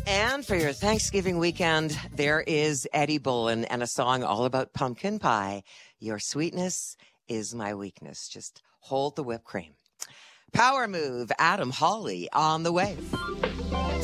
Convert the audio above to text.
And for your Thanksgiving weekend, there is Eddie Bullen and a song all about pumpkin pie. Your sweetness is my weakness. Just hold the whipped cream. Power Move, Adam Hawley on the way.